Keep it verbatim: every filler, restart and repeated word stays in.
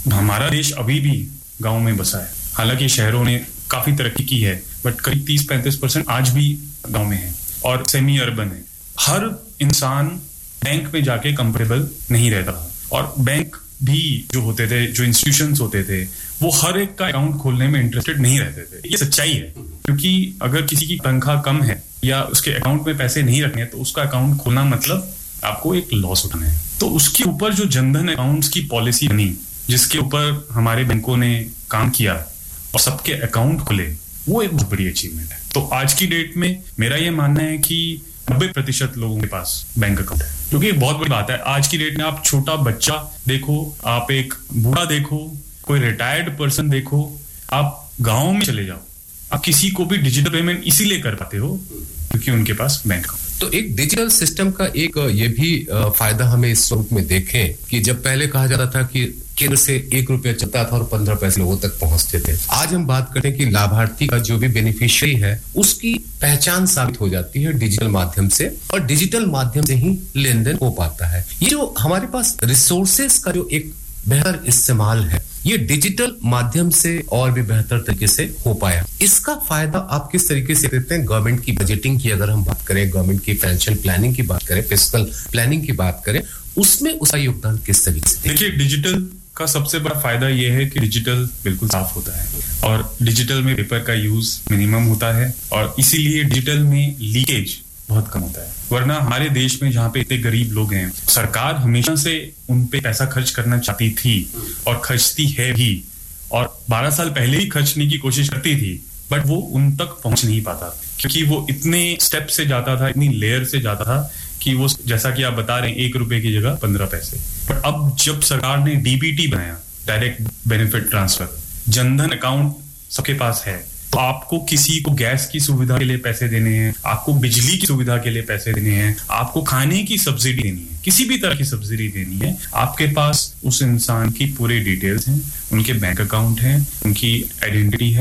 हमारा देश अभी भी गांव में बसा है, हालांकि शहरों ने काफी तरक्की की है, बट करीब तीस पैंतीस परसेंट आज भी गांव में है और सेमी अर्बन है। हर इंसान बैंक में जाके कंफर्टेबल नहीं रहता, और बैंक भी जो होते थे, जो इंस्टीट्यूशंस होते थे, वो हर एक का अकाउंट खोलने में इंटरेस्टेड नहीं रहते थे। ये सच्चाई है, क्योंकि अगर किसी की तनख्वाह कम है या उसके अकाउंट में पैसे नहीं रखने, तो उसका अकाउंट खोलना मतलब आपको एक लॉस उठाना है। तो उसके ऊपर जो जनधन अकाउंट्स की पॉलिसी बनी, जिसके ऊपर हमारे बैंकों ने काम किया और सबके अकाउंट खुले, वो एक बहुत बड़ी अचीवमेंट है। तो आज की डेट में मेरा ये मानना है कि नब्बे प्रतिशत लोगों के पास बैंक अकाउंट है, क्योंकि एक बहुत बड़ी बात है। आज की डेट में आप छोटा बच्चा देखो, आप एक बूढ़ा देखो, कोई रिटायर्ड पर्सन देखो, आप गांव में चले जाओ, आप किसी को भी डिजिटल पेमेंट इसीलिए कर पाते हो क्योंकि उनके पास बैंक अकाउंट। तो एक डिजिटल सिस्टम का एक ये भी फायदा हमें इस स्वरूप में देखें कि जब पहले कहा जाता था कि केंद्र से एक रुपया चलता था और पंद्रह पैसे लोगों तक पहुंचते थे, आज हम बात करते हैं कि लाभार्थी का जो भी बेनिफिशियरी है उसकी पहचान साबित हो जाती है डिजिटल माध्यम से, और डिजिटल माध्यम से ही लेन देन हो पाता है। ये जो हमारे पास रिसोर्सेस का जो एक बेहतर इस्तेमाल है, ये डिजिटल माध्यम से और भी बेहतर तरीके से हो पाया। इसका फायदा आप किस तरीके से देते हैं? गवर्नमेंट की बजटिंग की अगर हम बात करें, गवर्नमेंट की फाइनेंशियल प्लानिंग की बात करें, फिस्कल प्लानिंग की बात करें, उसमें उसका योगदान किस तरीके से? देखिए, डिजिटल का सबसे बड़ा फायदा यह है कि डिजिटल बिल्कुल साफ होता है और डिजिटल में पेपर का यूज मिनिमम होता है, और इसीलिए डिजिटल में लीकेज बहुत कम होता है। वरना हमारे देश में जहाँ पे इतने गरीब लोग हैं, सरकार हमेशा से उन पे पैसा खर्च करना चाहती थी और खर्चती है भी, और बारह साल पहले ही खर्चने की कोशिश करती थी, बट वो उन तक पहुंच नहीं पाता, क्योंकि वो इतने स्टेप से जाता था, इतनी लेयर से जाता था कि वो, जैसा कि आप बता रहे हैं, एक रुपए की जगह पंद्रह पैसे। पर अब जब सरकार ने डीबीटी बनाया, direct benefit transfer, Jan Dhan account सबके पास है, तो आपको किसी को गैस की सुविधा के लिए पैसे देने हैं, आपको बिजली की सुविधा के लिए पैसे देने हैं, आपको खाने की सब्सिडी देनी है, किसी भी तरह की सब्सिडी देनी है, आपके पास उस इंसान की पूरी डिटेल्स हैं, उनके बैंक अकाउंट हैं, उनकी आइडेंटिटी है,